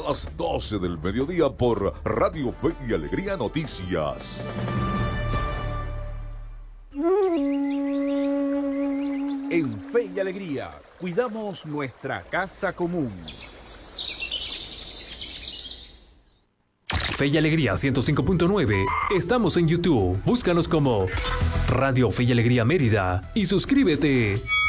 las 12 del mediodía por Radio Fe y Alegría Noticias. En Fe y Alegría, cuidamos nuestra casa común. Fe y Alegría 105.9. Estamos en YouTube. Búscanos como Radio Fe y Alegría Mérida y suscríbete.